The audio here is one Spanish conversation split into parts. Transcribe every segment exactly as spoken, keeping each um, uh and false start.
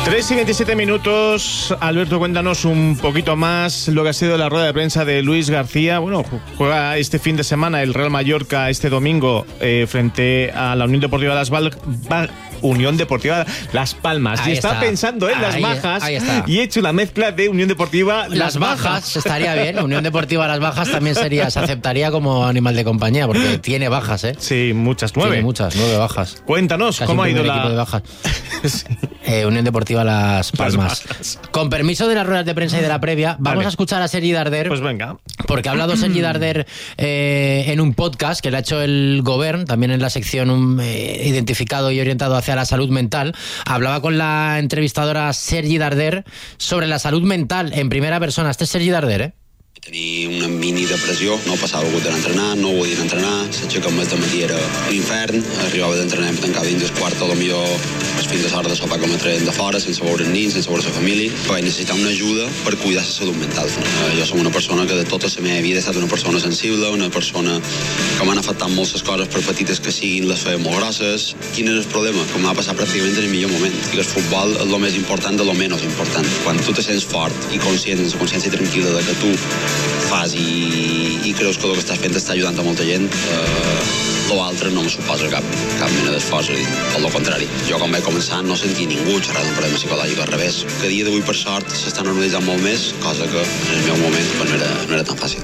tres y veintisiete minutos. Alberto, cuéntanos un poquito más lo que ha sido la rueda de prensa de Luis García. Bueno, juega este fin de semana el Real Mallorca este domingo eh, frente a la Unión Deportiva Las Val... Val... Unión Deportiva Las Palmas. Ahí y estaba está. pensando en Las Ahí, Bajas ahí está. y he hecho la mezcla de Unión Deportiva Las, Las Bajas. Bajas. Estaría bien. Unión Deportiva Las Bajas también sería, se aceptaría como animal de compañía porque tiene bajas, ¿eh? Sí, muchas, nueve. Tiene muchas, nueve bajas. Cuéntanos, Casi ¿cómo ha ido equipo la... de bajas. sí. eh, Unión Deportiva Las Palmas. Las Con permiso de las ruedas de prensa y de la previa, vamos vale. a escuchar a Sergi Darder. Pues venga. Porque ha hablado Sergi Darder eh, en un podcast que le ha hecho el Govern, también en la sección um, eh, identificado y orientado hacia la salud mental. Hablaba con la entrevistadora Sergi Darder sobre la salud mental en primera persona. Este es Sergi Darder, ¿eh? Tenia una mini depressió, no passava hagut d'entrenar, no volien entrenar, s'aixeca el matí era l'infern, arribava d'entrenar i tancava dins del quart, potser els fins de l'hora de sopar com a traient de fora, sense veure els nins, sense veure la família, vaig necessitar una ajuda per cuidar la salut mental. Jo som una persona que de tota la meva vida he estat una persona sensible, una persona que m'han afectat moltes coses, per petites que siguin, les feia molt grosses. Quin és el problema? Que m'ha passat pràcticament en el millor moment. I el futbol és el més important de lo menys important. Quan tu te sents fort i conscient, amb la consciència tranquil·la de que tu fas i, i creus que el que estàs fent està ajudant a molta gent, eh, l'altre no me suposa cap, cap mena d'esforç, al contrari. Jo quan vaig començar no sentia ningú xerrar d'un problema psicològic, al revés. Que a dia d'avui, per sort, s'està normalitzant molt més, cosa que en el meu moment pues, no, era, no era tan fàcil.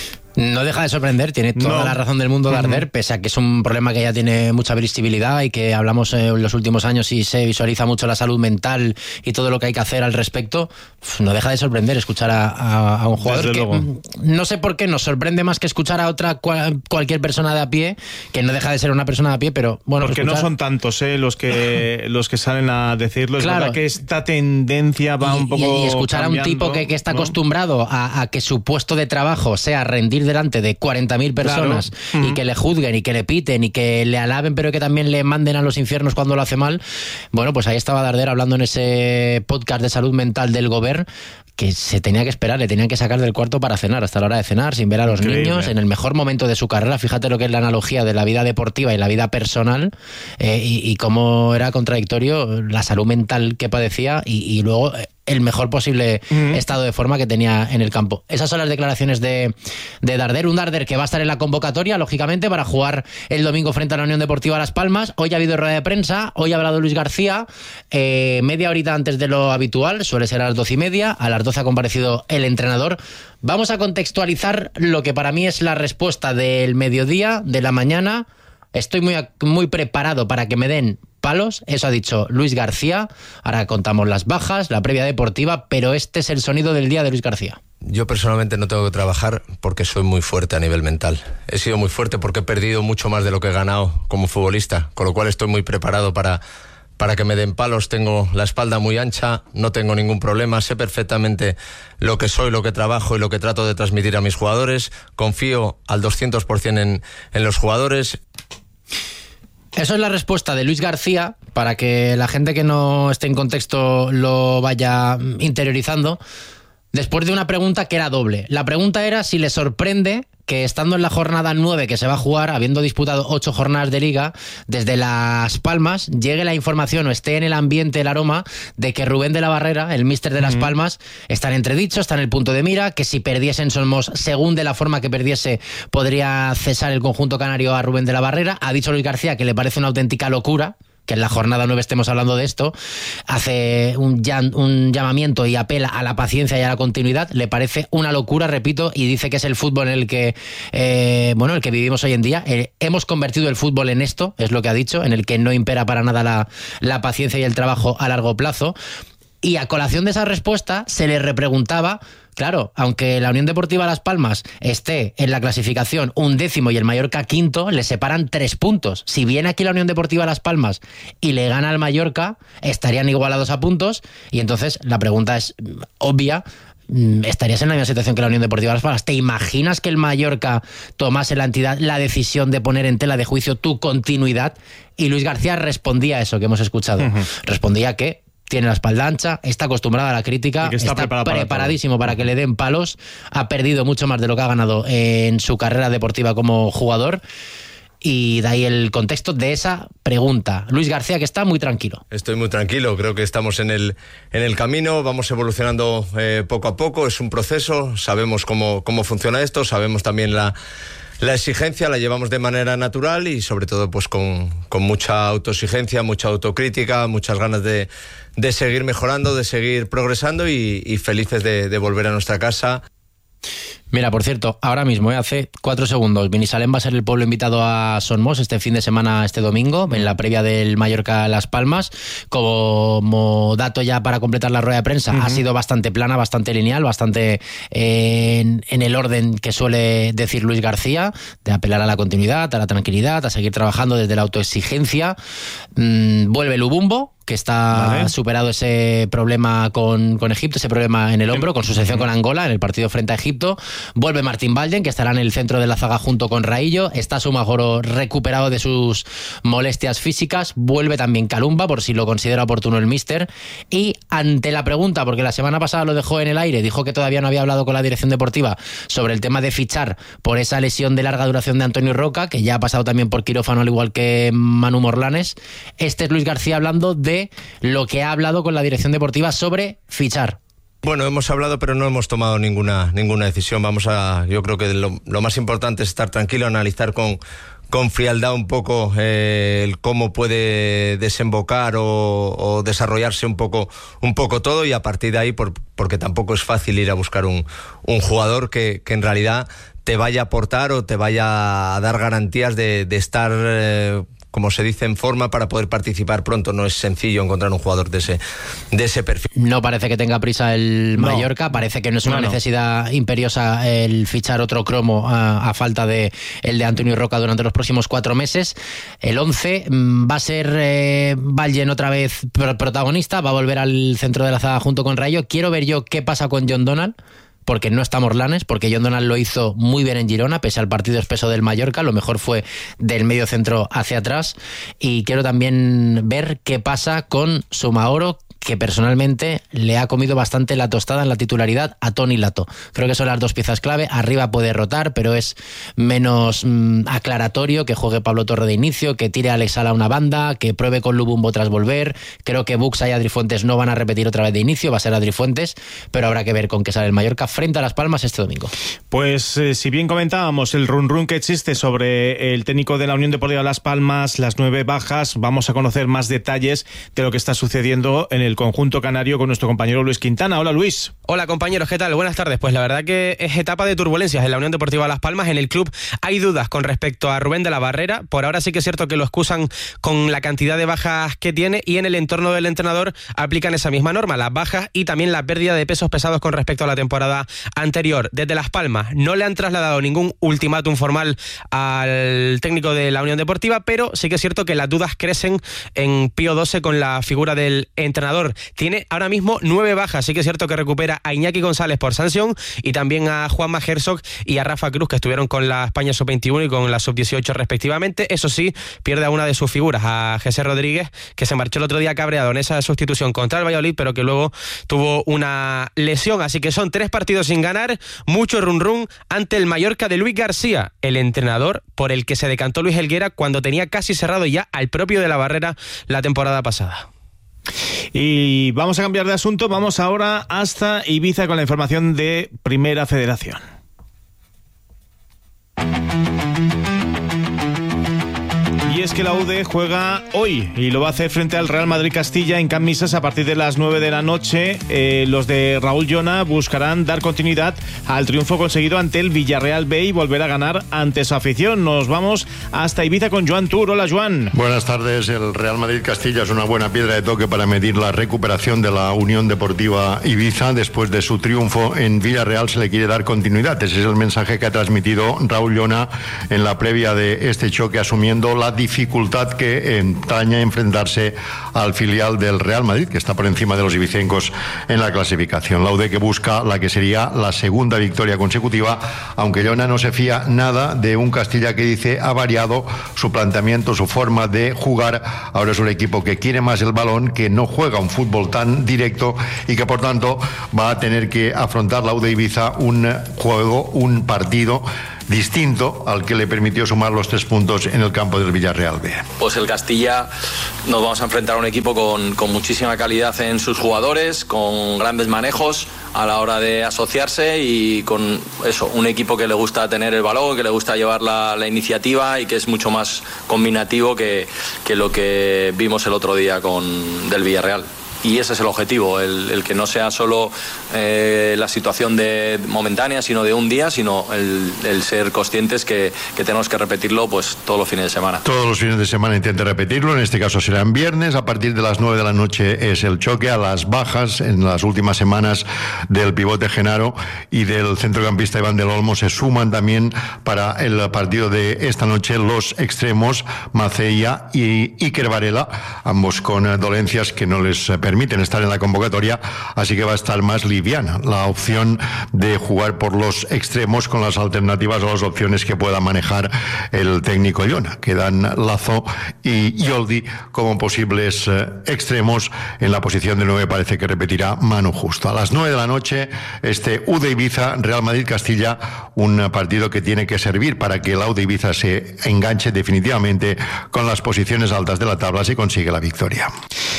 No deja de sorprender, tiene toda no. la razón del mundo Darder, uh-huh. pese a que es un problema que ya tiene mucha visibilidad y que hablamos en los últimos años y se visualiza mucho la salud mental y todo lo que hay que hacer al respecto. No deja de sorprender escuchar a, a, a un jugador Desde que luego. no sé por qué nos sorprende más que escuchar a otra cual, cualquier persona de a pie, que no deja de ser una persona de a pie, pero bueno. Porque escuchar... no son tantos eh, los que los que salen a decirlo. Es claro. verdad que esta tendencia va y, un poco y, y escuchar cambiando, a un tipo que, que está ¿no? acostumbrado a, a que su puesto de trabajo sea rendir delante de cuarenta mil personas claro. y uh-huh. que le juzguen y que le piten y que le alaben, pero que también le manden a los infiernos cuando lo hace mal. Bueno, pues ahí estaba Darder hablando en ese podcast de salud mental del Govern, que se tenía que esperar, le tenían que sacar del cuarto para cenar, hasta la hora de cenar, sin ver a los Increíble. niños, en el mejor momento de su carrera. Fíjate lo que es la analogía de la vida deportiva y la vida personal, eh, y, y cómo era contradictorio la salud mental que padecía y, y luego el mejor posible mm. estado de forma que tenía en el campo. Esas son las declaraciones de, de Darder, un Darder que va a estar en la convocatoria, lógicamente, para jugar el domingo frente a la Unión Deportiva Las Palmas. Hoy ha habido rueda de prensa, hoy ha hablado Luis García, eh, media horita antes de lo habitual, suele ser a las doce y media, a las doce ha comparecido el entrenador. Vamos a contextualizar lo que para mí es la respuesta del mediodía, de la mañana. Estoy muy, muy preparado para que me den palos, eso ha dicho Luis García. Ahora contamos las bajas, la previa deportiva, pero este es el sonido del día de Luis García. Yo personalmente no tengo que trabajar porque soy muy fuerte a nivel mental. He sido muy fuerte porque he perdido mucho más de lo que he ganado como futbolista, con lo cual estoy muy preparado para, para que me den palos. Tengo la espalda muy ancha, no tengo ningún problema, sé perfectamente lo que soy, lo que trabajo y lo que trato de transmitir a mis jugadores. Confío al doscientos por ciento en, en los jugadores. Eso es la respuesta de Luis García, para que la gente que no esté en contexto lo vaya interiorizando, después de una pregunta que era doble. La pregunta era si le sorprende que estando en la jornada nueve que se va a jugar, habiendo disputado ocho jornadas de liga, desde Las Palmas llegue la información o esté en el ambiente, el aroma, de que Rubén de la Barrera, el míster de Las uh-huh. Palmas, está en entredicho, está en el punto de mira, que si perdiesen Somos, según de la forma que perdiese, podría cesar el conjunto canario a Rubén de la Barrera. Ha dicho Luis García que le parece una auténtica locura que en la jornada nueve estemos hablando de esto. Hace un, llam- un llamamiento y apela a la paciencia y a la continuidad. Le parece una locura, repito, y dice que es el fútbol en el que eh, bueno, el que vivimos hoy en día. Eh, hemos convertido el fútbol en esto, es lo que ha dicho, en el que no impera para nada la, la paciencia y el trabajo a largo plazo. Y a colación de esa respuesta se le repreguntaba, claro, aunque la Unión Deportiva Las Palmas esté en la clasificación un décimo y el Mallorca quinto, le separan tres puntos. Si viene aquí la Unión Deportiva Las Palmas y le gana al Mallorca, estarían igualados a puntos. Y entonces la pregunta es obvia. ¿Estarías en la misma situación que la Unión Deportiva Las Palmas? ¿Te imaginas que el Mallorca tomase la entidad la decisión de poner en tela de juicio tu continuidad? Y Luis García respondía a eso que hemos escuchado. Uh-huh. Respondía que tiene la espalda ancha, está acostumbrada a la crítica, está, está preparadísimo para, para que le den palos, ha perdido mucho más de lo que ha ganado en su carrera deportiva como jugador. y de ahí el contexto de esa pregunta. Luis García, que está muy tranquilo. Estoy muy tranquilo, creo que estamos en el, en el camino, vamos evolucionando eh, poco a poco, es un proceso, sabemos cómo, cómo funciona esto, sabemos también la, la exigencia, la llevamos de manera natural y sobre todo pues con, con mucha autoexigencia, mucha autocrítica, muchas ganas de, de seguir mejorando, de seguir progresando y, y felices de, de volver a nuestra casa. Mira, por cierto, ahora mismo, ¿eh? hace cuatro segundos, Binissalem va a ser el pueblo invitado a Son Mos este fin de semana, este domingo, en la previa del Mallorca Las Palmas. Como dato ya para completar la rueda de prensa, uh-huh. ha sido bastante plana, bastante lineal, bastante eh, en, en el orden que suele decir Luis García, de apelar a la continuidad, a la tranquilidad, a seguir trabajando desde la autoexigencia. Mm, vuelve Lubumbo, que está vale. superado ese problema con, con Egipto, ese problema en el hombro, con su sección con Angola en el partido frente a Egipto. Vuelve Martín Valden, que estará en el centro de la zaga junto con Raillo. Está Sumagoro recuperado de sus molestias físicas. Vuelve también Kalumba, por si lo considera oportuno el míster. Y ante la pregunta, porque la semana pasada lo dejó en el aire, dijo que todavía no había hablado con la dirección deportiva sobre el tema de fichar por esa lesión de larga duración de Antonio Roca, que ya ha pasado también por quirófano, al igual que Manu Morlanes. Este es Luis García hablando de lo que ha hablado con la dirección deportiva sobre fichar. Bueno, hemos hablado, pero no hemos tomado ninguna ninguna decisión. Vamos a, yo creo que lo, lo más importante es estar tranquilo, analizar con, con frialdad un poco eh, el cómo puede desembocar o, o desarrollarse un poco un poco todo, y a partir de ahí, por, porque tampoco es fácil ir a buscar un, un jugador que, que en realidad te vaya a aportar o te vaya a dar garantías de, de estar... Eh, como se dice, en forma para poder participar pronto. No es sencillo encontrar un jugador de ese de ese perfil. No parece que tenga prisa el no. Mallorca, parece que no es una no, necesidad no. imperiosa el fichar otro cromo a, a falta de el de Antonio Roca durante los próximos cuatro meses. El once va a ser eh, Valden otra vez protagonista, va a volver al centro de la zaga junto con Rayo. Quiero ver yo qué pasa con John Donald, porque no está Morlanes, porque John Donald lo hizo muy bien en Girona, pese al partido espeso del Mallorca, lo mejor fue del medio centro hacia atrás. Y quiero también ver qué pasa con Sumagoro, que personalmente le ha comido bastante la tostada en la titularidad a Toni Lato. Creo que son las dos piezas clave. Arriba puede rotar, pero es menos mmm, aclaratorio que juegue Pablo Torre de inicio, que tire a Alex Sala a una banda, que pruebe con Lubumbo tras volver. Creo que Buxa y Adri Fuentes no van a repetir otra vez de inicio, va a ser Adri Fuentes, pero habrá que ver con qué sale el Mallorca frente a Las Palmas este domingo. Pues eh, si bien comentábamos el run run que existe sobre el técnico de la Unión Deportiva Las Palmas, las nueve bajas, vamos a conocer más detalles de lo que está sucediendo en el conjunto canario con nuestro compañero Luis Quintana. Hola, Luis. Hola, compañeros, ¿qué tal? Buenas tardes. Pues la verdad que es etapa de turbulencias en la Unión Deportiva Las Palmas. En el club hay dudas con respecto a Rubén de la Barrera. Por ahora sí que es cierto que lo excusan con la cantidad de bajas que tiene, y en el entorno del entrenador aplican esa misma norma, las bajas y también la pérdida de pesos pesados con respecto a la temporada anterior. Desde Las Palmas no le han trasladado ningún ultimátum formal al técnico de la Unión Deportiva, pero sí que es cierto que las dudas crecen en Pío doce con la figura del entrenador. Tiene ahora mismo nueve bajas, sí que es cierto que recupera a Iñaki González por sanción y también a Juanma Herzog y a Rafa Cruz, que estuvieron con la España sub veintiuno y con la sub dieciocho respectivamente. Eso sí, pierde a una de sus figuras, a José Rodríguez, que se marchó el otro día cabreado en esa sustitución contra el Valladolid, pero que luego tuvo una lesión. Así que son tres partidos sin ganar, mucho run run ante el Mallorca de Luis García, el entrenador por el que se decantó Luis Helguera cuando tenía casi cerrado ya al propio de la Barrera la temporada pasada. Y vamos a cambiar de asunto, vamos ahora hasta Ibiza con la información de Primera Federación. Y es que la U D juega hoy y lo va a hacer frente al Real Madrid Castilla en Can Misas a partir de las nueve de la noche. Eh, los de Raúl Llona buscarán dar continuidad al triunfo conseguido ante el Villarreal B y volver a ganar ante su afición. Nos vamos hasta Ibiza con Joan Tur. Hola, Joan. Buenas tardes. El Real Madrid Castilla es una buena piedra de toque para medir la recuperación de la Unión Deportiva Ibiza. Después de su triunfo en Villarreal se le quiere dar continuidad. Ese es el mensaje que ha transmitido Raúl Llona en la previa de este choque, asumiendo la dificultad que entraña enfrentarse al filial del Real Madrid, que está por encima de los ibicencos en la clasificación. La U D que busca la que sería la segunda victoria consecutiva, aunque Llona no se fía nada de un Castilla que dice ha variado su planteamiento, su forma de jugar. Ahora es un equipo que quiere más el balón, que no juega un fútbol tan directo y que por tanto va a tener que afrontar la U D Ibiza un juego, un partido distinto al que le permitió sumar los tres puntos en el campo del Villarreal B. Pues el Castilla nos vamos a enfrentar a un equipo con, con muchísima calidad en sus jugadores, con grandes manejos a la hora de asociarse y con eso, un equipo que le gusta tener el balón, que le gusta llevar la, la iniciativa y que es mucho más combinativo que, que lo que vimos el otro día con del Villarreal. Y ese es el objetivo, el, el que no sea solo eh, la situación de momentánea, sino de un día, sino el, el ser conscientes que, que tenemos que repetirlo pues todos los fines de semana. Todos los fines de semana intenta repetirlo, en este caso serán viernes, a partir de las nueve de la noche es el choque, a las bajas en las últimas semanas del pivote Genaro y del centrocampista Iván del Olmo se suman también para el partido de esta noche los extremos Maceia y Iker Varela, ambos con dolencias que no les permiten permiten estar en la convocatoria, así que va a estar más liviana la opción de jugar por los extremos con las alternativas o las opciones que pueda manejar el técnico Llona. Quedan Lazo y Yoldi como posibles eh, extremos. En la posición de nueve parece que repetirá Manu Justo. A las nueve de la noche, este U D Ibiza, Real Madrid-Castilla, un partido que tiene que servir para que el U D Ibiza se enganche definitivamente con las posiciones altas de la tabla si consigue la victoria.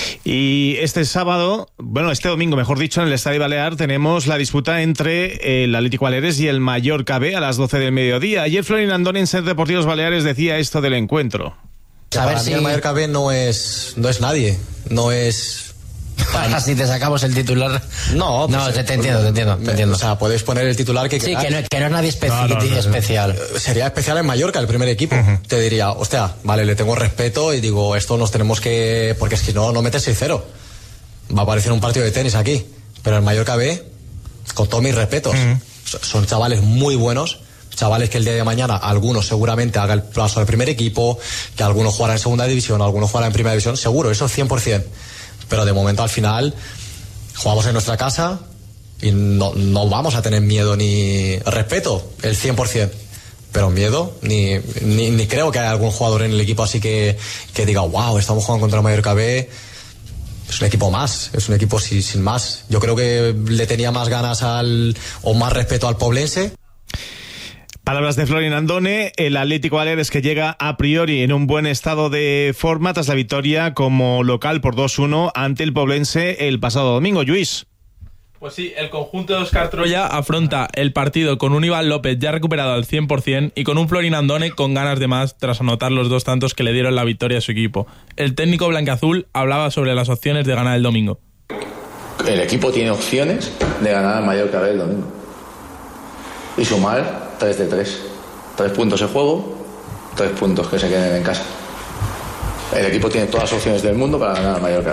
Y este sábado, bueno, este domingo, mejor dicho, en el Estadio Balear tenemos la disputa entre el Atlético Baleares y el Mallorca B a las doce del mediodía. Ayer Florin Andoni en Ser Deportivos Baleares decía esto del encuentro. A ver si el Mallorca B no es, no es nadie, no es... Para si te sacamos el titular. No, pues, no, te, te entiendo, te entiendo, te entiendo. O sea, podéis poner el titular que sí, queráis. que no, que no es nadie especi- no, no, no, especial. Sería especial en Mallorca, el primer equipo. Uh-huh. Te diría, hostia, vale, le tengo respeto y digo, esto nos tenemos que... Porque es que no, no metes seis cero. Va a parecer un partido de tenis aquí. Pero el Mallorca B, con todos mis respetos, uh-huh. son chavales muy buenos. Chavales que el día de mañana, algunos seguramente hagan el paso al primer equipo, que algunos jugarán en segunda división, algunos jugarán en primera división, seguro, eso cien por ciento. Pero de momento al final jugamos en nuestra casa y no, no vamos a tener miedo ni respeto, el cien por ciento. Pero miedo, ni, ni, ni creo que haya algún jugador en el equipo así que, que diga, wow, estamos jugando contra el Mallorca B. Es un equipo más, es un equipo sin, sin más. Yo creo que le tenía más ganas al o más respeto al Poblense. Palabras de Florin Andone, el Atlético Baleares que llega a priori en un buen estado de forma tras la victoria como local por dos uno ante el Poblense el pasado domingo. Lluís. Pues sí, el conjunto de Óscar Troya afronta el partido con un Iván López ya recuperado al cien por ciento y con un Florin Andone con ganas de más tras anotar los dos tantos que le dieron la victoria a su equipo. El técnico blanquiazul hablaba sobre las opciones de ganar el domingo. El equipo tiene opciones de ganar al Mallorca el domingo y sumar tres de tres. Tres puntos en juego, tres puntos que se queden en casa. El equipo tiene todas las opciones del mundo para ganar al Mallorca.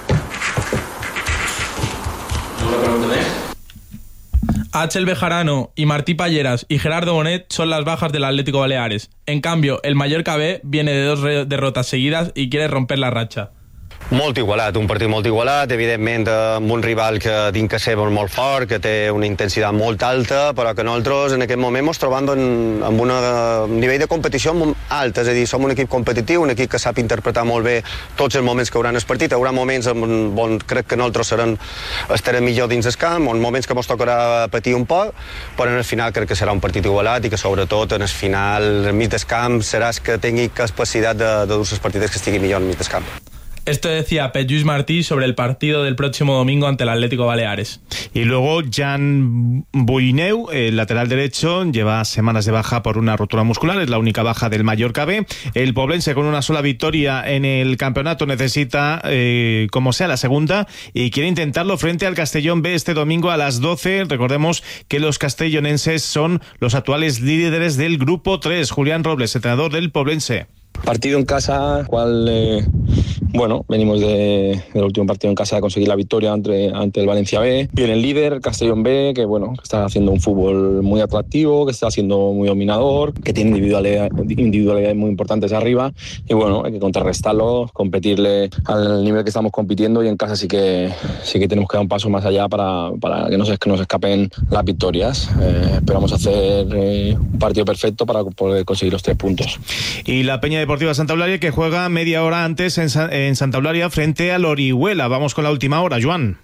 Axel Bejarano y Martí Palleras y Gerardo Bonet son las bajas del Atlético Baleares. En cambio, el Mallorca B viene de dos re- derrotas seguidas y quiere romper la racha. Molt igualat, un partit molt igualat, evidentment amb un rival que tinc que ser molt fort, que té una intensitat molt alta, però que nosaltres en aquest moment ens trobem en, en un nivell de competició alt, és a dir, som un equip competitiu, un equip que sap interpretar molt bé tots els moments que hauran el partit, hi haurà moments on crec que nosaltres serem, estarem millor dins el camp, on moments que ens tocarà patir un poc, però en el final crec que serà un partit igualat i que sobretot en el final, al mig del camp, seràs que tingui capacitat de, de dur les partides que estigui millor al mig del camp. Esto decía Pep Lluís Martí sobre el partido del próximo domingo ante el Atlético Baleares. Y luego Jan Buineu, el lateral derecho, lleva semanas de baja por una rotura muscular, es la única baja del Mallorca B. El Poblense con una sola victoria en el campeonato necesita, eh, como sea, la segunda y quiere intentarlo frente al Castellón B este domingo a las doce. Recordemos que los castellonenses son los actuales líderes del grupo tres. Julián Robles, entrenador del Poblense. Partido en casa, cual eh, bueno, venimos de, del último partido en casa de conseguir la victoria ante, ante el Valencia B. Viene el líder, Castellón B, que bueno, que está haciendo un fútbol muy atractivo, que está siendo muy dominador, que tiene individualidad, individualidades muy importantes arriba y bueno, hay que contrarrestarlo, competirle al nivel que estamos compitiendo y en casa sí que sí que tenemos que dar un paso más allá para, para que, no se, que nos escapen las victorias. Eh, esperamos hacer eh, un partido perfecto para poder conseguir los tres puntos. Y la Peña Deportiva Santa Eulalia que juega media hora antes en, Sa- en Santa Eulalia frente al Orihuela. Vamos con la última hora, Joan.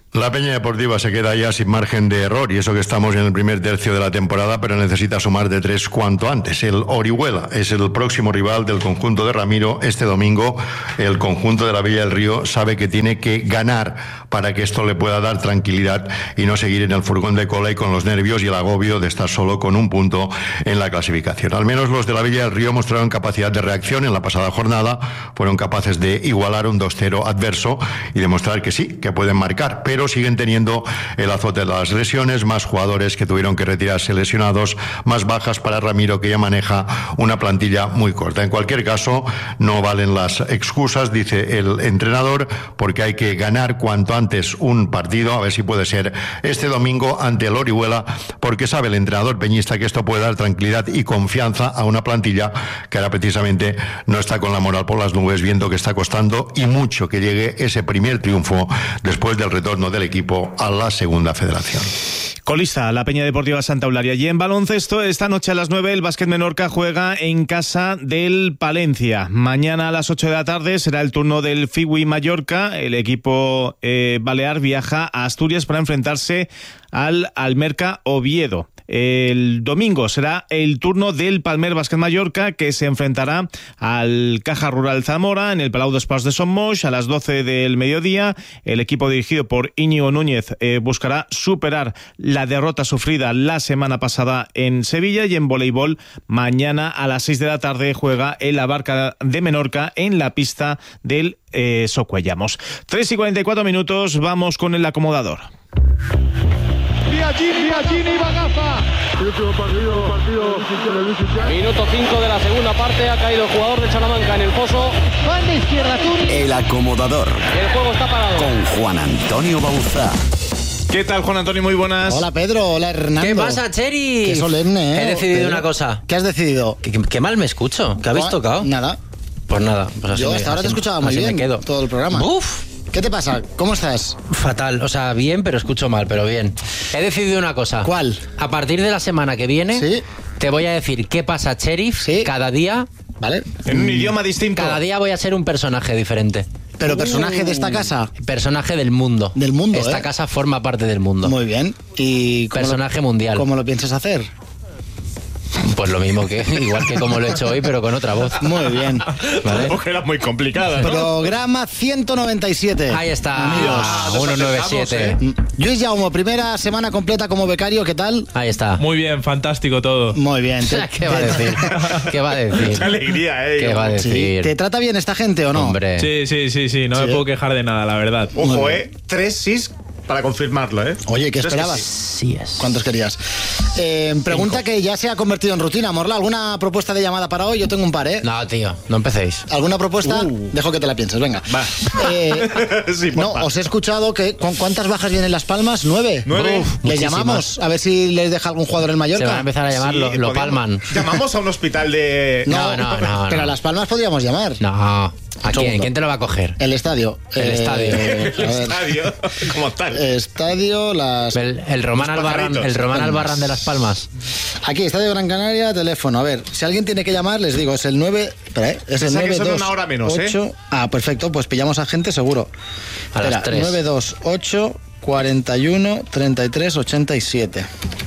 La Peña Deportiva se queda ya sin margen de error, y eso que estamos en el primer tercio de la temporada, pero necesita sumar de tres cuanto antes. El Orihuela es el próximo rival del conjunto de Ramiro este domingo. El conjunto de la Bella del Río sabe que tiene que ganar para que esto le pueda dar tranquilidad y no seguir en el furgón de cola y con los nervios y el agobio de estar solo con un punto en la clasificación. Al menos los de la Bella del Río mostraron capacidad de reacción en la pasada jornada, fueron capaces de igualar un dos cero adverso y demostrar que sí, que pueden marcar, pero siguen teniendo el azote de las lesiones, más jugadores que tuvieron que retirarse lesionados, más bajas para Ramiro, que ya maneja una plantilla muy corta. En cualquier caso, no valen las excusas, dice el entrenador, porque hay que ganar cuanto antes un partido, a ver si puede ser este domingo ante el Orihuela, porque sabe el entrenador peñista que esto puede dar tranquilidad y confianza a una plantilla que ahora precisamente no está con la moral por las nubes, viendo que está costando y mucho que llegue ese primer triunfo después del retorno del equipo a la segunda federación. Colista, la Peña Deportiva Santa Eulalia. Y en baloncesto, esta noche a las nueve, el Básquet Menorca juega en casa del Palencia. Mañana a las ocho de la tarde será el turno del Figui Mallorca. El equipo eh, balear viaja a Asturias para enfrentarse al Almerca Oviedo. El domingo será el turno del Palmer Básquet Mallorca, que se enfrentará al Caja Rural Zamora en el Palau d'Esports de Son Moix a las doce del mediodía. El equipo dirigido por Íñigo Núñez eh, buscará superar la derrota sufrida la semana pasada en Sevilla. Y en voleibol, mañana a las seis de la tarde juega el Abarca de Menorca en la pista del eh, Socuellamos. tres y cuarenta y cuatro minutos, vamos con el acomodador. Minuto cinco de la segunda parte, ha caído el jugador de Salamanca en el foso. Banda izquierda, Turi. El acomodador. El juego está parado. Con Juan Antonio Bauzá. ¿Qué tal, Juan Antonio? Muy buenas. Hola, Pedro. Hola, Hernando. ¿Qué pasa, Cheri? Qué solemne, ¿eh? He decidido Pedro. una cosa. ¿Qué has decidido? Qué, qué mal me escucho. ¿Qué habéis No, tocado? Nada. Pues nada. Pues así Yo me- hasta ahora así- te escuchaba muy así bien me quedo. todo el programa. Uf. ¿Qué te pasa? ¿Cómo estás? Fatal, o sea, bien, pero escucho mal, pero bien. He decidido una cosa. ¿Cuál? A partir de la semana que viene, ¿Sí? te voy a decir qué pasa, Sheriff, ¿Sí? cada día. ¿Vale? En un idioma distinto. Cada día voy a ser un personaje diferente. ¿Pero personaje de esta casa? Personaje del mundo. Del mundo, Esta ¿eh? casa forma parte del mundo. Muy bien. ¿Y cómo Personaje lo, mundial. ¿Cómo lo piensas hacer? Pues lo mismo que, igual que como lo he hecho hoy, pero con otra voz. Muy bien. ¿Vale? Porque era muy complicada, ¿no? Programa ciento noventa y siete. Ahí está, Amigos. ciento noventa y siete. Luis Jaume, primera semana completa como becario, ¿qué tal? Ahí está. Muy bien, fantástico todo. Muy bien. Te, ¿Qué va a decir? ¿Qué va a decir? Qué alegría, ¿eh? ¿Qué va a sí. decir? ¿Te trata bien esta gente o no? Hombre. Sí, sí, sí, sí, no Sí. me puedo quejar de nada, la verdad. Ojo, ¿eh? Tres sís para confirmarlo, ¿eh? Oye, ¿qué Tres que esperabas? sí. Sí es. ¿Cuántos querías? Eh, pregunta que ya se ha convertido en rutina. Morla, ¿alguna propuesta de llamada para hoy? Yo tengo un par, ¿eh? No, tío, no empecéis. ¿Alguna propuesta? Uh. Dejo que te la pienses, venga. Va. Eh, Sí, no, porfa. os he escuchado que ¿con cuántas bajas vienen Las Palmas? ¿Nueve? Nueve. Uf, ¿les Muchísimas. llamamos? A ver si les deja algún jugador en Se Mallorca. van a empezar a llamar, Sí, lo, lo podríamos- palman. Llamamos a un hospital de... No, no, no, Pero no. a Las Palmas podríamos llamar. No. ¿A quién? segundo. ¿Quién te lo va a coger? El estadio. El estadio. a ver. estadio como tal. Estadio Las... El, el Román Los Albarrán, pajaritos. el Román Albarrán de Las Palmas. Aquí, Estadio Gran Canaria, teléfono. A ver, si alguien tiene que llamar, les digo, es el nueve... Espera, ¿eh? Es el Pensá que nueve son dos una hora menos, ¿eh? ocho. Ah, perfecto, pues pillamos a gente seguro. A las tres. nueve dos ocho cuarenta y uno treinta y tres ochenta y siete.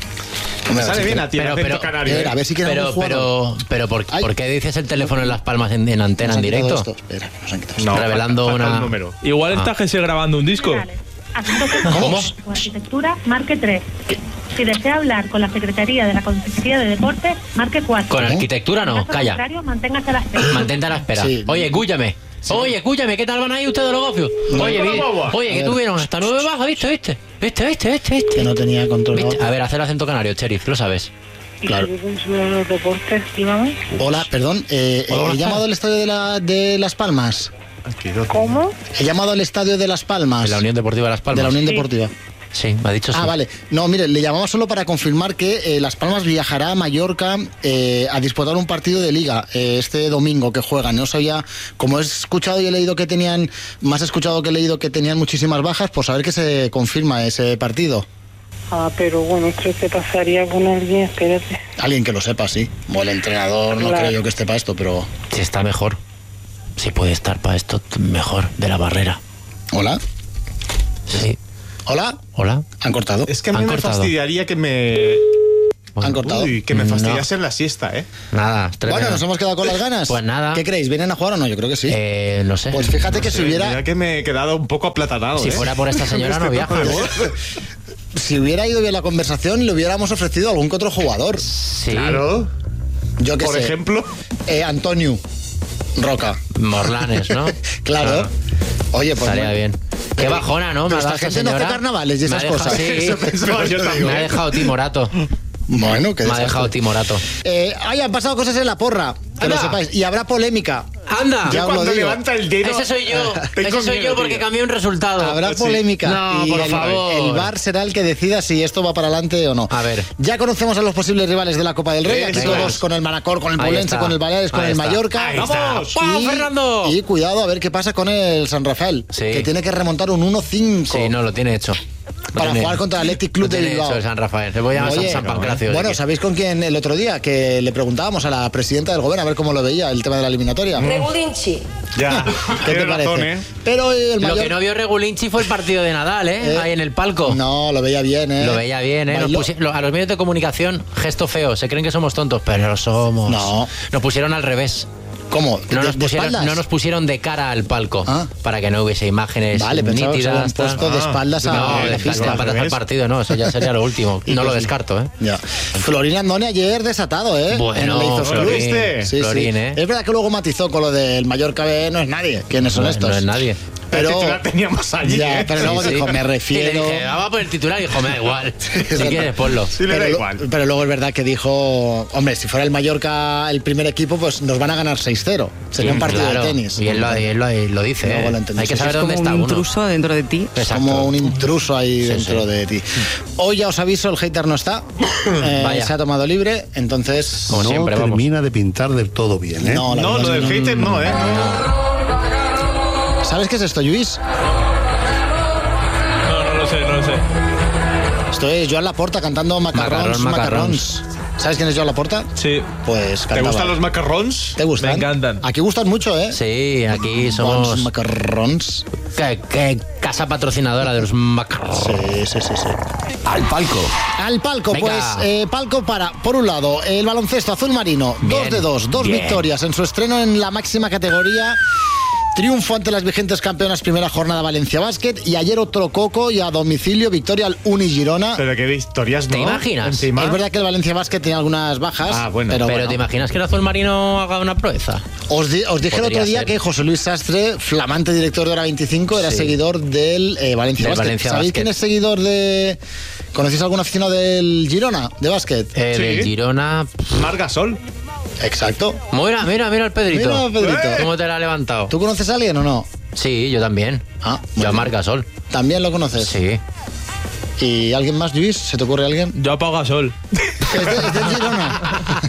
Me sale bien a ti el Pero, acento pero- canario. Espera, a ver si quieren Pero, algún jugador. pero, pero ¿por, Ay. por qué dices el teléfono en Las Palmas en, en antena, Nos en han quitado directo? esto. Espera, nos han quitado esto. No, revelando falta- falta una- un número. Igual Ah. está G S grabando un disco. ¿Cómo? O arquitectura, marque tres. Si desea hablar con la Secretaría de la Consejería de Deportes, marque cuatro. Con arquitectura no, En caso calla. contrario, manténgase a la espera. Mantente a la espera. Sí. Oye, escúchame. Oye, escúchame, ¿qué tal van ahí ustedes los gofios? Oye, vi- oye, que A ver. tuvieron hasta nueve bajas, ¿viste? ¿Viste? ¿Viste? ¿Viste? ¿Viste? ¿Viste? Que no tenía control. ¿Viste? A ver, hacer acento canario, Sheriff, lo sabes. Claro. los deportes, dígame. Hola, perdón. eh, Hola, ¿He buenas llamado tardes. al estadio de, la, de Las Palmas? ¿Cómo? He llamado al estadio de Las Palmas. De la Unión Deportiva de Las Palmas. De la Unión Sí. Deportiva. Sí, me ha dicho sí. Ah, vale. No, mire, le llamamos solo para confirmar que eh, Las Palmas viajará a Mallorca eh, a disputar un partido de liga eh, este domingo que juegan. No sabía, como he escuchado y he leído que tenían, más he escuchado que he leído que tenían muchísimas bajas, pues a ver que se confirma ese partido. Ah, pero bueno, esto te pasaría con alguien, espérate. Alguien que lo sepa, sí. O el entrenador, no Claro. creo yo que esté para esto, pero... Si está mejor. Si puede estar para esto, mejor. De la barrera. ¿Hola? Sí. Hola. Hola. Han cortado. Es que a mí Han me cortado. fastidiaría que me... Han cortado. Uy, que me No. fastidiasen la siesta, ¿eh? Nada, Bueno, nos hemos quedado con las ganas. Pues nada. ¿Qué creéis? ¿Vienen a jugar o no? Yo creo que sí. Eh, no sé. Pues fíjate No que sé, si hubiera... mira que me he quedado un poco aplatanado, Si ¿eh? fuera por esta señora no Este viaja. tono de voz. Si hubiera ido bien la conversación, le hubiéramos ofrecido a algún que otro jugador. Sí. Claro. Yo qué Por sé. ejemplo. Eh, Antonio Roca. Morlanes, ¿no? Claro. Oye, pues... Estaría muy- bien. Qué bajona, ¿no? Me Pero ha dado esta esta gente no hace señora. carnavales y Me esas ha dejado- cosas. Sí. Eso pensaba yo también. Me ha dejado timorato. Bueno, que Me ha dejado timorato. Eh, ay, han pasado cosas en la porra, que Anda. lo sepáis. Y habrá polémica. ¡Anda! Ya os lo Cuando digo. levanta el dedo... Ese soy yo. Tengo Ese soy miedo, yo porque tío. cambié un resultado. Habrá Sí. polémica. No, y por el, favor. el V A R será el que decida si esto va para adelante o no. A ver. Ya conocemos a los posibles rivales de la Copa del Rey. Aquí Eso todos es. con el Manacor, con el Ahí Polense, está. con el Baleares, con Ahí el está. Mallorca. Ahí está. ¡Vamos! ¡Vamos, Y- Fernando! Y cuidado a ver qué pasa con el San Rafael, Sí. que tiene que remontar un uno cinco Sí, no, lo tiene hecho. Lo para tiene- jugar contra el Athletic Club lo de tiene Bilbao. hecho el San Rafael. Se voy a llamar Oye, San Pancracio. bueno, de aquí. ¿sabéis con quién el otro día? Que le preguntábamos a la presidenta del gobierno a ver cómo lo veía el tema de la eliminatoria. Regulinchi. Ya. ¿Qué te Tienes parece? razón, ¿eh? Pero el Lo mayor... que no vio Regulinchi fue el partido de Nadal, ¿eh? Eh, Ahí en el palco. No, lo veía bien, ¿eh? Lo veía bien, ¿eh? Nos Bailó. pusi- lo- a los medios de comunicación, gesto feo. Se creen que somos tontos, pero no lo somos. No. Nos pusieron al revés. ¿Cómo? No ¿De- nos, de pusieron, espaldas? no nos pusieron de cara al palco Ah. para que no hubiese imágenes Vale, pensaba que se nítidas. habían tal. puesto de espaldas a no, la de pista. espaldas al revés. partido, no, eso ya sería lo último. Y No que lo sí. descarto, ¿eh? Ya. Florín Andone ayer desatado, ¿eh? Bueno, En el Leizos Club. Florín, ¿Viste? Sí, Florín, sí. ¿eh? Es verdad que luego matizó con lo del Mallorca B, no es nadie. ¿Quiénes son No, estos? no es nadie. Pero, El titular teníamos allí, ya, ¿eh? pero luego Sí, sí. dijo, me Y le refiero... dije, vamos a poner el titular y dijo, me da igual. si verdad. quieres, ponlo. Sí, le pero, da lo- igual. pero luego es verdad que dijo, hombre, si fuera el Mallorca el primer equipo, pues nos van a ganar seis cero. Sería un partido Claro, de tenis. Y él lo, y él lo, y lo dice. Luego ¿eh? lo entendí. Hay que Sí, saber es dónde como está un uno. Intruso dentro de ti. Es Exacto. como un intruso ahí Sí, dentro sí. de ti. Hoy ya os aviso, el hater no está. Eh, Vaya. se ha tomado libre, entonces... Como no siempre, vamos. termina de pintar del todo bien, ¿eh? No, la No, verdad lo es del que hater no, ¿eh? ¿Sabes qué es esto, Luis? No, no lo sé, no lo sé. Esto es Joan Laporta cantando Macarrons, Macarrón, Macarrons. ¿Sabes quién es Joan Laporta? Sí. Pues ¿Te cantaba. gustan los macarrons? ¿Te gustan? Me encantan. Aquí gustan mucho, ¿eh? Sí, aquí Bons somos Macarrons. ¿Qué, qué casa patrocinadora de los macarrones. Sí, sí, sí, sí. Al palco. Al palco, Venga. pues eh, palco para, por un lado, el baloncesto azul marino, Bien, dos de dos, dos bien. victorias en su estreno en la máxima categoría. Triunfo ante las vigentes campeonas, primera jornada Valencia Basket, y ayer otro coco y a domicilio victoria al Uni Girona. Pero qué victorias, ¿no? ¿Te imaginas? Encima. Es verdad que el Valencia Basket tiene algunas bajas, Ah, bueno. pero, Pero bueno. ¿te imaginas que el azul marino haga una proeza? Os, di- os dije el Podría otro día ser. que José Luis Sastre, flamante director de Hora veinticinco, era Sí. seguidor del eh, Valencia Del Basket. Valencia ¿Sabéis Basket. quién es seguidor de... ¿Conocéis algún aficionado del Girona, de básquet? El Sí. del Girona. Mar Gasol. Exacto. Mira, mira, mira el Pedrito. Mira, Pedrito. ¿Cómo te la ha levantado? ¿Tú conoces a alguien o no? Sí, yo también. Ah, Yo a muy Marc bien. Gasol. ¿También lo conoces? Sí. ¿Y alguien más, Luis? ¿Se te ocurre alguien? Yo apago a Sol. ¿Es, de- es del Girona?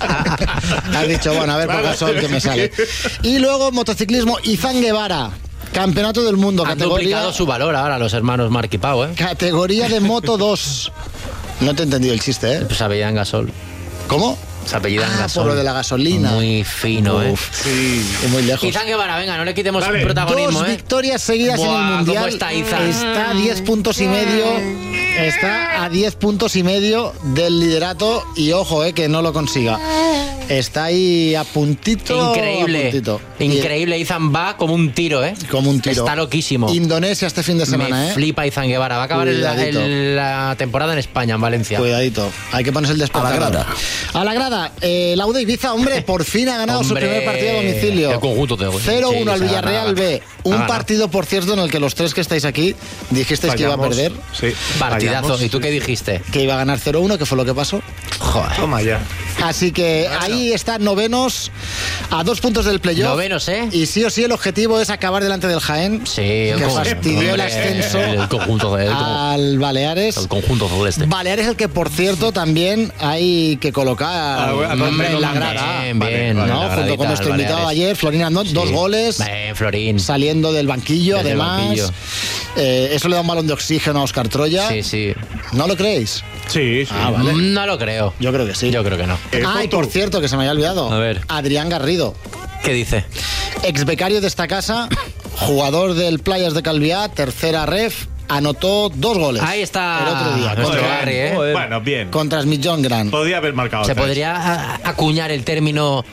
Has dicho, bueno, a ver, por sol que me sale. Y luego motociclismo, Izan Guevara. Campeonato del mundo, Han categoría, duplicado su valor ahora los hermanos Marc y Pau, ¿eh? categoría de Moto dos. No te he entendido el chiste, ¿eh? Pues se apellidan Gasol. ¿Cómo? Se apellidan Ah, Gasol. por lo de la gasolina. Muy fino, ¿eh? Uf, sí. Y muy lejos. Izan Guevara, venga, no le quitemos Vale. protagonismo, Dos ¿eh? victorias seguidas en Buah, el Mundial. ¿cómo está Izan? Está a diez puntos y medio. Está a diez puntos y medio del liderato. Y ojo, eh, que no lo consiga. Está ahí a puntito. Increíble. a puntito. Increíble, Izan va como un tiro, ¿eh? Y- como un tiro. Está loquísimo. Indonesia este fin de semana, Me ¿eh? flipa Izan Guevara. Va a acabar el- Cuidadito. el- la temporada en España, en Valencia. Cuidadito. Hay que ponerse el despertador. A la grada. A la grada. Eh, la U de Ibiza, hombre, por fin ha ganado Hombre, su primer partido a domicilio. el conjunto de- cero uno sí, al se ha Villarreal ganado. B. Ha Un ganado. partido, por cierto, en el que los tres que estáis aquí dijisteis que iba a Fallamos. perder. Sí. Partidazo. Fallamos. ¿Y tú qué dijiste? Que iba a ganar cero uno, que fue lo que pasó. Joder. Toma ya. Así que ahí están novenos a dos puntos del playoff. Novenos, ¿eh? Y sí o sí el objetivo es acabar delante del Jaén. Sí, el que conjunto- fastidió el hombre, ascenso El conjunto de, el, al Baleares. el conjunto celeste. Baleares el que, por cierto, tamí hay que colocar Ah, a hombre, dónde en lo la mandas? grada. Bien, Vale, bien. vale, ¿no? la Junto gradita con nuestro del invitado Baleares. ayer, Florín Andón, Sí. dos goles. Bien, Florín. Saliendo del banquillo, Desde el además. banquillo. Eh, eso le da un balón de oxígeno a Oscar Troya. Sí, sí. ¿No lo creéis? Sí, sí. Ah, vale. No lo creo. Yo creo que sí. Yo creo que no. Eh, Ah, y Foto. por cierto, que se me había olvidado. A ver. Adrián Garrido, ¿Qué dice? ex becario de esta casa, jugador del Playas de Calviá, tercera ref, anotó dos goles. Ahí está. El otro día. Nuestro Contra, Garry, ¿eh? Bueno, bien. Contra Smith John Grant. Podría haber marcado. Se tres. podría a- acuñar el término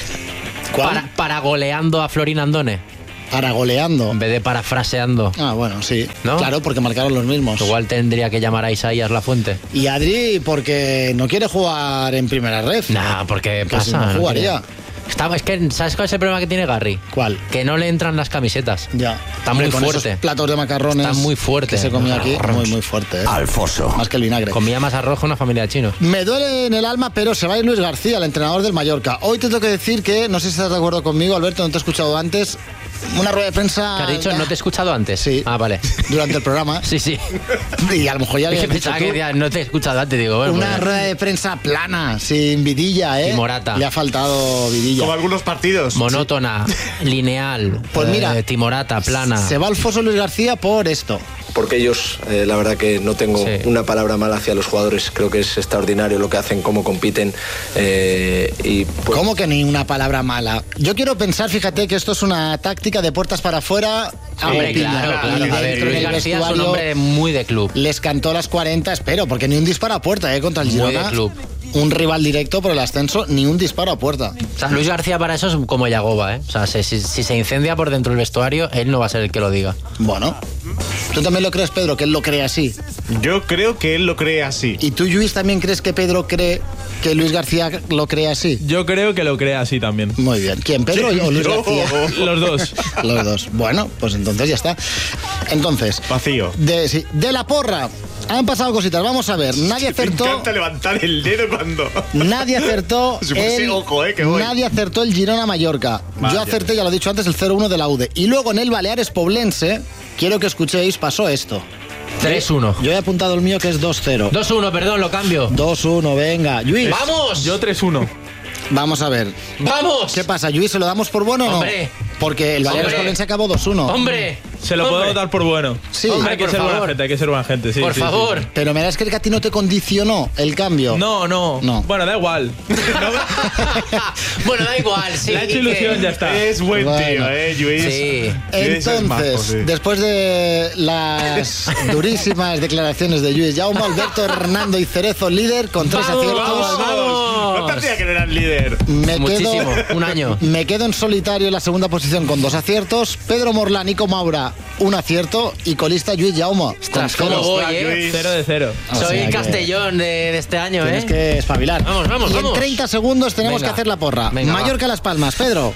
para, para goleando a Florin Andone. Para goleando. En vez de parafraseando. Ah, bueno, sí. ¿No? Claro, porque marcaron los mismos. Igual tendría que llamar a Isaías Lafuente. Y Adri, porque no quiere jugar en primera red. Nah, porque Que si pasa. no no jugaría. quiere. Está- es que, ¿sabes cuál es el problema que tiene Garry? ¿Cuál? Que no le entran las camisetas. Ya. Está Hombre, muy con fuerte. esos platos de macarrones. Está muy fuerte. Que se comía aquí. Muy, muy fuerte. ¿eh? Alfoso. Más que el vinagre. Comía más arroz que una familia de chinos. Me duele en el alma, pero se va a ir Luis García, el entrenador del Mallorca. Hoy te tengo que decir que, no sé si estás de acuerdo conmigo, Alberto, no te he escuchado antes. Una rueda de prensa. ¿Qué has dicho? ¿No te he escuchado antes? Sí. Ah, vale. Durante el programa. Sí, sí. Y a lo mejor ya Es le que has dicho pensaba tú. que decía, no te he escuchado antes. Digo, bueno, Una pues- rueda de prensa plana, sin vidilla, ¿eh? Y Morata. Le ha faltado vidilla. Como algunos partidos. monótona, lineal. Pues mira, eh, timorata, plana. Se va al foso Luis García por esto. Porque ellos, eh, la verdad que no tengo Sí. una palabra mala hacia los jugadores, creo que es extraordinario lo que hacen, cómo compiten eh, y pues, ¿Cómo que ni una palabra mala? Yo quiero pensar, fíjate, que esto es una táctica de puertas para afuera. a Hombre, piña. claro, claro. Y A ver, dentro Luis del García es un vestuario hombre muy de club. Les cantó las cuarenta, espero, porque ni un disparo a puerta, ¿eh? Contra el Muy Girona. de club. Un rival directo por el ascenso, ni un disparo a puerta. O sea, Luis García para eso es como Yagoba, ¿eh? O sea, si, si- si se incendia por dentro del vestuario, él no va a ser el que lo diga. Bueno. ¿Tú también lo crees, Pedro, que él lo cree así? Yo creo que él lo cree así. ¿Y tú, Luis, también crees que Pedro cree que Luis García lo cree así? Yo creo que lo crea así también. Muy bien. ¿Quién, Pedro o Luis Yo. García? Los dos. Los dos. Bueno, pues entonces ya está. Entonces, Vacío. de, sí, de la porra. Han pasado cositas, vamos a ver. Nadie Me acertó. encanta levantar el dedo cuando. Nadie acertó Si fuese el, ojo, eh, que voy. nadie acertó el Girona Mallorca. Vaya. Yo acerté, ya lo he dicho antes, el cero uno de la U D E. Y luego en el Baleares Poblense, quiero que escuchéis, pasó esto. tres uno. Yo he apuntado el mío que es dos cero. dos uno, perdón, lo cambio. dos uno, venga. Luis, ¡Vamos! Yo tres uno. vamos a ver. ¡Vamos! ¿Qué pasa, Luis? ¿Se lo damos por bueno o no? Hombre. Porque el Baleares Hombre. Poblense acabó dos uno. ¡Hombre! Se lo Hombre. puedo dar por bueno. Sí. Hombre, hay que por ser buena favor. gente, hay que ser buena gente, sí. Por sí, sí. favor. Pero me das que a ti no te condicionó el cambio. No, no, No. Bueno, da igual. Bueno, da igual, sí. Le ha hecho que- ilusión, ya está. Es buen Bueno. tío, eh, Luis. Sí. Luis es majo, Entonces, sí. después de las durísimas declaraciones de Luis Jaume, Alberto, Hernando y Cerezo, líder con tres ¡Vamos, aciertos. vamos, vamos! No te hacía que no eras líder. Me Muchísimo, quedo, un año. Me quedo en solitario en la segunda posición con dos aciertos. Pedro Morlán, Nico Maura, un acierto. Y colista Luis Jaume. Ostras, con ¿cómo cero. voy, eh? Luis. Cero de cero. O Soy sea el que Castellón de, de este año, Tienes ¿eh? que espabilar. Vamos, vamos, y vamos. en treinta segundos tenemos Venga. que hacer la porra. Venga, va. Mallorca Las Palmas, Pedro.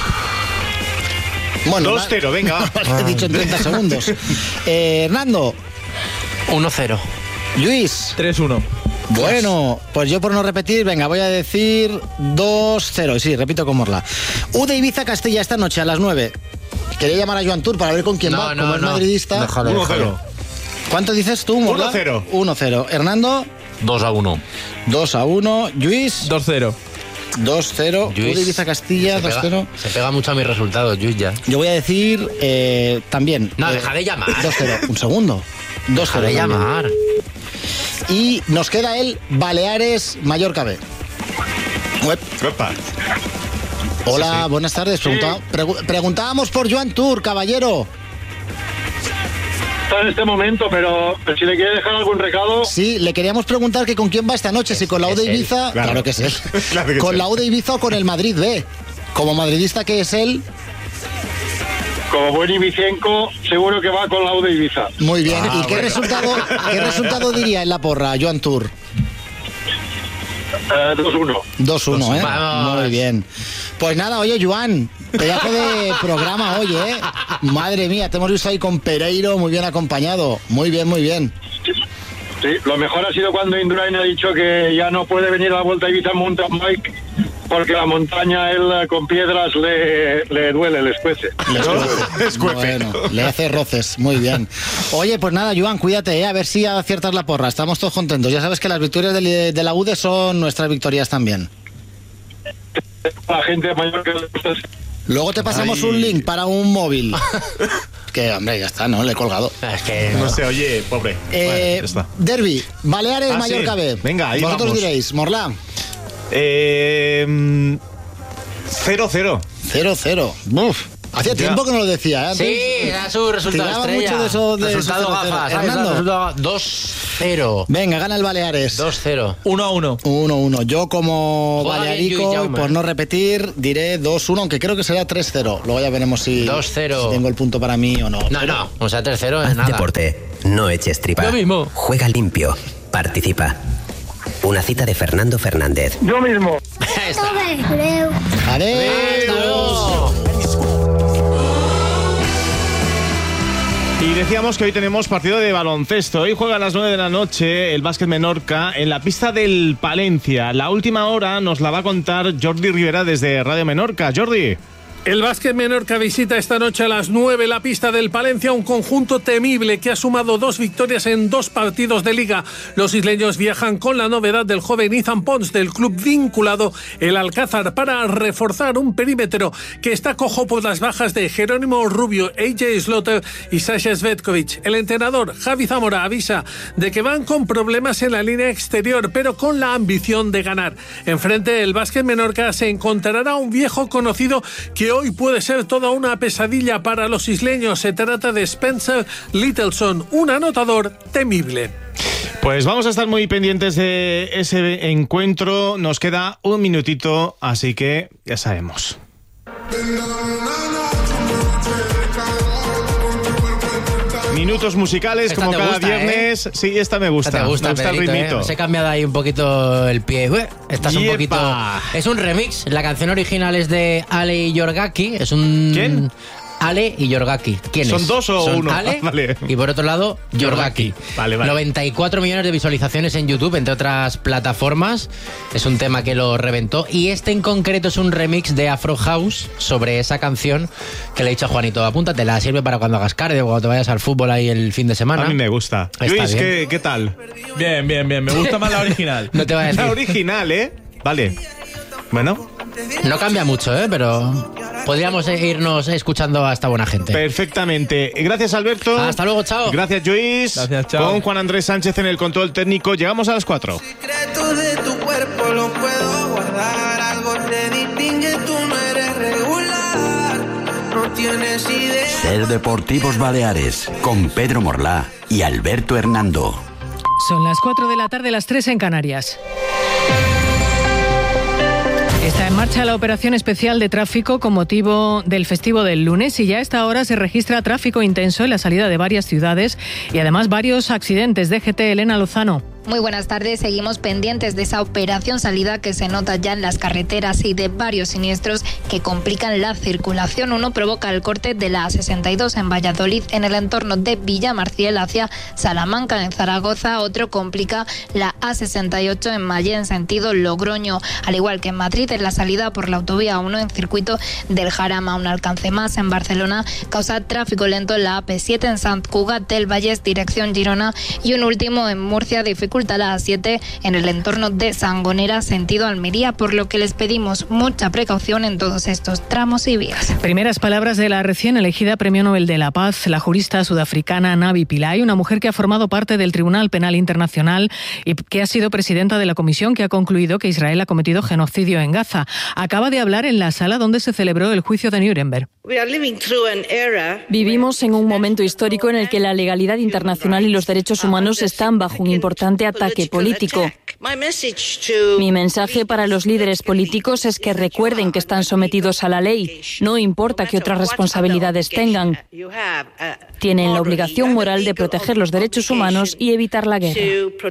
Bueno, dos cero, venga. va. he dicho en treinta segundos. Eh, Hernando, uno cero. Luis. tres uno. Bueno, pues yo por no repetir, venga, voy a decir dos cero. Sí, repito con Morla. U D E Ibiza Castilla esta noche a las nueve. Quería llamar a Joan Tour para ver con quién No, va, no, como es no. madridista. Déjalo, uno déjalo. cero. ¿Cuánto dices tú, Morla? uno cero. uno cero. Hernando, dos a uno. dos a uno. Luis, dos cero. dos cero. U D E Ibiza Castilla, se dos cero. pega, se pega mucho a mis resultados, Luis, ya. Yo voy a decir eh, también. No, eh, deja de llamar. dos cero. Un segundo. dos Deja cero. de llamar. Y nos queda el Baleares Mallorca B. Web. Epa. Hola, Sí, sí. buenas tardes. Pregunta- pregu- preguntábamos por Joan Tour, caballero. Está en este momento, pero si le quiere dejar algún recado. Sí, le queríamos preguntar que con quién va esta noche, si con la U D E es él. Ibiza, claro, Claro. que es él, Claro que con es la él. U D E Ibiza o con el Madrid B. Como madridista que es él, Como buen ibicenco, seguro que va con la U D E Ibiza. muy bien. Ah, ¿Y qué bueno. resultado qué resultado diría en la porra, Joan Tour? Eh, dos uno. dos uno, ¿eh? Vamos. Muy bien. Pues nada, oye, Joan, pedazo de programa hoy, ¿eh? Madre mía, te hemos visto ahí con Pereiro, muy bien acompañado. Muy bien, muy bien. Sí, lo mejor ha sido cuando Indurain ha dicho que ya no puede venir a la Vuelta a Ibiza en mountain bike porque la montaña él eh, con piedras le, le duele, le escuece. Bueno, le hace roces, muy bien. Oye, pues nada, Joan, cuídate, ¿eh? A ver si aciertas la porra. Estamos todos contentos. Ya sabes que las victorias de, de la U D E son nuestras victorias también. La gente mayor que le gusta. Luego te pasamos Ay. un link para un móvil. Que, hombre, ya está, ¿no? Le he colgado. Es que No se oye, pobre. Eh, Bueno, ya está. Derby, Baleares, Ah, Mallorca sí. B. Venga, ahí Vosotros vamos. diréis, Morlá. Eh, mm, cero cero. cero cero. Uf. Hacía Ya. tiempo que no lo decía, ¿eh? Sí, era su resultado Tiraba estrella. mucho de eso de resultado esos cero cero. gafas. ¿sabes? Hernando. Resultado dos cero. Venga, gana el Baleares. dos cero. uno a uno. uno uno. Yo como Juega bien Lluís balearico, Jaume. por no repetir, diré dos uno, aunque creo que será tres cero. Luego ya veremos si, dos cero. si tengo el punto para mí o no. No, no, o sea, tres cero es Haz nada. deporte, no eches tripa. Lo mismo. Juega limpio, participa. Una cita de Fernando Fernández. Yo mismo. Adiós. Hasta luego. Y decíamos que hoy tenemos partido de baloncesto. Hoy juega a las nueve de la noche el Básquet Menorca en la pista del Palencia. La última hora nos la va a contar Jordi Rivera desde Radio Menorca. Jordi. El Básquet Menorca visita esta noche a las nueve la pista del Palencia, un conjunto temible que ha sumado dos victorias en dos partidos de liga. Los isleños viajan con la novedad del joven Ethan Pons del club vinculado el Alcázar para reforzar un perímetro que está cojo por las bajas de Jerónimo Rubio, A J Slaughter y Sasha Svetkovic. El entrenador Javi Zamora avisa de que van con problemas en la línea exterior, pero con la ambición de ganar. Enfrente el Básquet Menorca se encontrará un viejo conocido que hoy puede ser toda una pesadilla para los isleños. Se trata de Spencer Littleson, un anotador temible. Pues vamos a estar muy pendientes de ese encuentro. Nos queda un minutito, así que ya sabemos. Minutos musicales, Esta como te cada gusta, viernes. ¿eh? Sí, esta me gusta. Esta te gusta, me gusta el Pedrito, ritmito. ¿eh? Os he cambiado ahí un poquito el pie. Ué, estás un Yepa. poquito... Es un remix. La canción original es de Ale Yorgaki. Es un... ¿Quién? Ale y Yorgaki. ¿Quiénes? ¿Son dos o Son uno? Ale Ah, vale. y por otro lado Yorgaki. Vale, vale. noventa y cuatro millones de visualizaciones en YouTube, entre otras plataformas. Es un tema que lo reventó. Y este en concreto es un remix de Afro House sobre esa canción que le he dicho a Juanito. Apúntatela, sirve para cuando hagas cardio, cuando te vayas al fútbol ahí el fin de semana. A mí me gusta. Está Luis, bien. ¿qué, ¿qué tal? Bien, bien, bien. Me gusta más la original. No te va a decir. La original, ¿eh? Vale. Bueno. No cambia mucho, ¿eh? Pero podríamos irnos escuchando a esta buena gente. Perfectamente. Gracias, Alberto. Hasta luego, chao. Gracias, Luis. Gracias, chao. Con Juan Andrés Sánchez en el control técnico. Llegamos a las cuatro. Secretos de tu cuerpo lo puedo guardar. Algo te distingue, tú no eres regular. No tienes idea. Ser Deportivos Baleares con Pedro Morlá y Alberto Hernando. Son las cuatro de la tarde, las tres en Canarias. Está en marcha la operación especial de tráfico con motivo del festivo del lunes y ya a esta hora se registra tráfico intenso en la salida de varias ciudades y además varios accidentes. D G T, Elena Lozano. Muy buenas tardes, seguimos pendientes de esa operación salida que se nota ya en las carreteras y de varios siniestros que complican la circulación. Uno provoca el corte de la A sesenta y dos en Valladolid en el entorno de Villamarciel hacia Salamanca en Zaragoza. Otro complica la A sesenta y ocho en Mallén en sentido Logroño, al igual que en Madrid en la salida por la autovía uno en circuito del Jarama. Un alcance más en Barcelona causa tráfico lento en la A P siete en Sant Cugat del Vallès dirección Girona y un último en Murcia dificulta la A siete en el entorno de Sangonera sentido Almería, por lo que les pedimos mucha precaución en todos estos tramos y vías. Primeras palabras de la recién elegida Premio Nobel de la Paz, la jurista sudafricana Navi Pillay, una mujer que ha formado parte del Tribunal Penal Internacional y que ha sido presidenta de la comisión que ha concluido que Israel ha cometido genocidio en Gaza. Acaba de hablar en la sala donde se celebró el juicio de Nuremberg. Vivimos en un momento histórico en el que la legalidad internacional y los derechos humanos están bajo un importante ataque político. Mi mensaje para los líderes políticos es que recuerden que están sometidos a la ley, no importa qué otras responsabilidades tengan. Tienen la obligación moral de proteger los derechos humanos y evitar la guerra.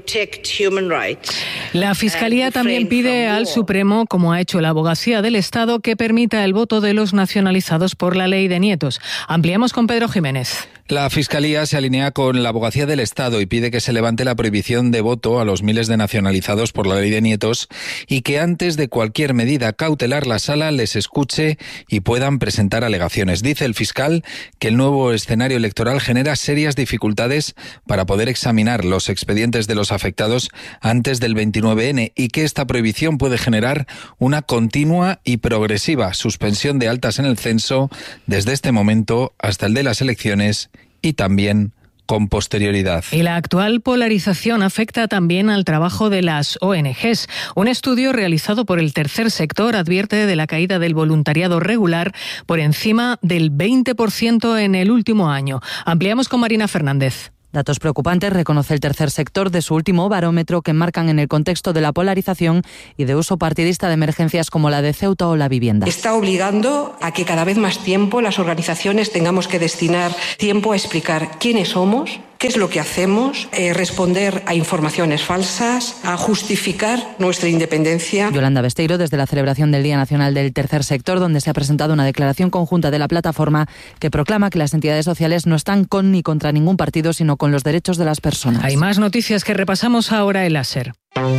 La Fiscalía también pide al Supremo, como ha hecho la Abogacía del Estado, que permita el voto de los nacionalizados por la ley de nietos. Ampliamos con Pedro Jiménez. La Fiscalía se alinea con la Abogacía del Estado y pide que se levante la prohibición de voto a los miles de nacionalizados por la ley de nietos y que antes de cualquier medida cautelar la Sala les escuche y puedan presentar alegaciones. Dice el fiscal que el nuevo escenario electoral genera serias dificultades para poder examinar los expedientes de los afectados antes del veintinueve ene y que esta prohibición puede generar una continua y progresiva suspensión de altas en el censo desde este momento hasta el de las elecciones y también con posterioridad. Y la actual polarización afecta también al trabajo de las O N Ges. Un estudio realizado por el tercer sector advierte de la caída del voluntariado regular por encima del veinte por ciento en el último año. Ampliamos con Marina Fernández. Datos preocupantes reconoce el tercer sector de su último barómetro que enmarcan en el contexto de la polarización y de uso partidista de emergencias como la de Ceuta o la vivienda. Está obligando a que cada vez más tiempo las organizaciones tengamos que destinar tiempo a explicar quiénes somos, qué es lo que hacemos, eh, responder a informaciones falsas, a justificar nuestra independencia. Yolanda Besteiro, desde la celebración del Día Nacional del Tercer Sector, donde se ha presentado una declaración conjunta de la plataforma que proclama que las entidades sociales no están con ni contra ningún partido, sino con los derechos de las personas. Hay más noticias que repasamos ahora en la SER.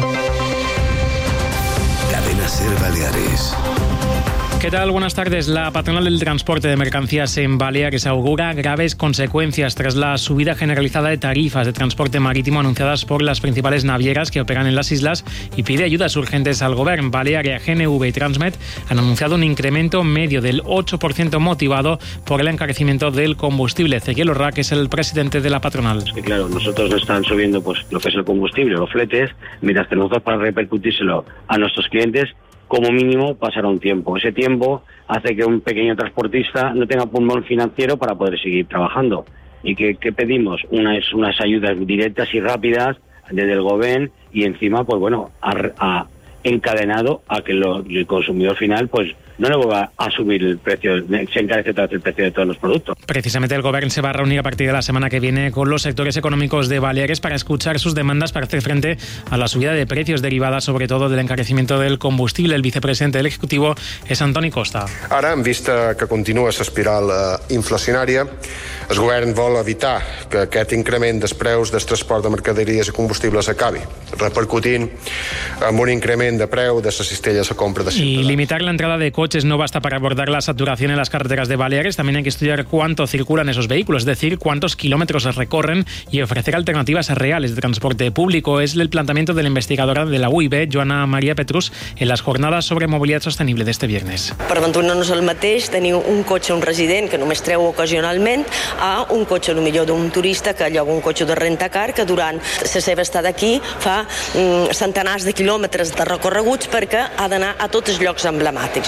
Cadena SER Baleares. ¿Qué tal? Buenas tardes. La patronal del transporte de mercancías en Baleares augura graves consecuencias tras la subida generalizada de tarifas de transporte marítimo anunciadas por las principales navieras que operan en las islas y pide ayudas urgentes al gobierno. Balearia, G N V y Transmet han anunciado un incremento medio del ocho por ciento motivado por el encarecimiento del combustible. Ezequiel Orra, que es el presidente de la patronal. Es que claro, nosotros nos están subiendo pues lo que es el combustible, los fletes, mientras que nosotros para repercutírselo a nuestros clientes, como mínimo pasará un tiempo. Ese tiempo hace que un pequeño transportista no tenga pulmón financiero para poder seguir trabajando. ¿Y qué, qué pedimos? Unas, unas ayudas directas y rápidas desde el gobierno y encima, pues bueno, ha, ha encadenado a que lo, el consumidor final pues no le vuelva a subir el precio, se encarece otra vez el precio de todos los productos. Precisamente el gobierno se va a reunir a partir de la semana que viene con los sectores económicos de Baleares para escuchar sus demandas para hacer frente a la subida de precios derivada sobre todo del encarecimiento del combustible. El vicepresidente del Ejecutivo es Antoni Costa. Ara, en vista que continua l'espiral eh, inflacionària, el govern vol evitar que aquest increment dels preus del transport de mercaderies i combustibles acabi, repercutint en un increment de preu de les cistelles a compra de ciutadans. Y limitar la entrada de coches no basta para abordar la saturación en las carreteras de Baleares. También hay que estudiar cuánto circulan esos vehículos, es decir, cuántos kilómetros se recorren y ofrecer alternativas reales de transporte público. Es el planteamiento de la investigadora de la U I B, Joana Maria Petrus, en las jornadas sobre movilidad sostenible de este viernes. Per ventura no és el mateix tenir un cotxe, un resident que només treu ocasionalment, a un cotxe potser d'un turista que lloga un cotxe de rentacar que durant la seva estada aquí fa mm, centenars de quilòmetres de recorreguts perquè ha d'anar a tots els llocs emblemàtics.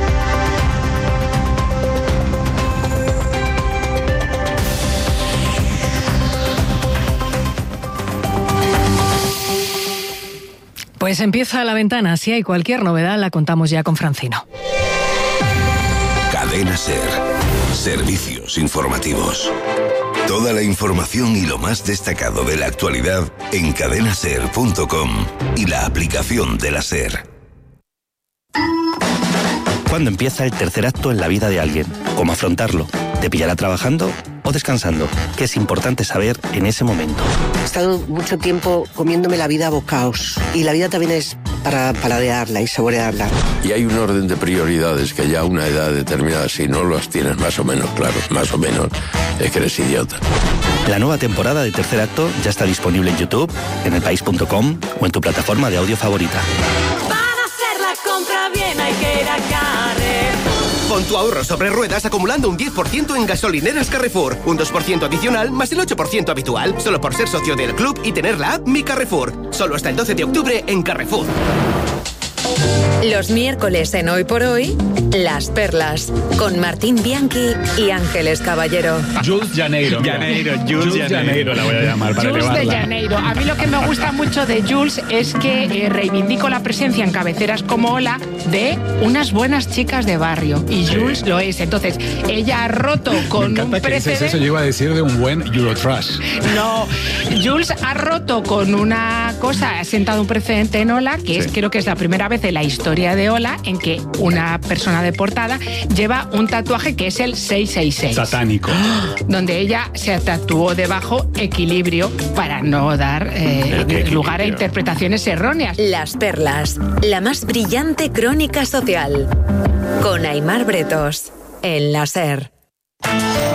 Pues empieza la ventana. Si hay cualquier novedad, la contamos ya con Francino. Cadena SER. Servicios informativos. Toda la información y lo más destacado de la actualidad en cadena ser punto com y la aplicación de la SER. ¿Cuándo empieza el tercer acto en la vida de alguien? ¿Cómo afrontarlo? ¿Te pillará trabajando o descansando? ¿Qué es importante saber en ese momento? He estado mucho tiempo comiéndome la vida a bocaos y la vida también es para paladearla y saborearla. Y hay un orden de prioridades que ya a una edad determinada, si no las tienes más o menos claros, más o menos, es que eres idiota. La nueva temporada de Tercer Acto ya está disponible en YouTube, en el país punto com o en tu plataforma de audio favorita. Para hacer la compra bien hay que ir a Carrefour. Pon tu ahorro sobre ruedas acumulando un diez por ciento en gasolineras Carrefour. Un dos por ciento adicional más el ocho por ciento habitual. Solo por ser socio del club y tener la app Mi Carrefour. Solo hasta el doce de octubre en Carrefour. Los miércoles en Hoy por Hoy, Las Perlas, con Martín Bianchi y Ángeles Caballero. Jules Janeiro. Mira. Janeiro, Jules, Jules Janeiro. Janeiro la voy a llamar para Jules elevarla. de Janeiro. A mí lo que me gusta mucho de Jules es que eh, reivindico la presencia en cabeceras como Hola de unas buenas chicas de barrio. Y Jules sí. lo es. Entonces, ella ha roto con me encanta un que dices precedente. Eso yo iba a decir de un buen Eurotrash. No, Jules ha roto con una cosa, ha sentado un precedente en Hola, que es, Sí. creo que es la primera vez en la historia de Hola en que una persona de portada lleva un tatuaje que es el seiscientos sesenta y seis. Satánico. Donde ella se tatuó debajo equilibrio para no dar eh, lugar a interpretaciones erróneas. Las Perlas, la más brillante crónica social. Con Aimar Bretos, en la SER.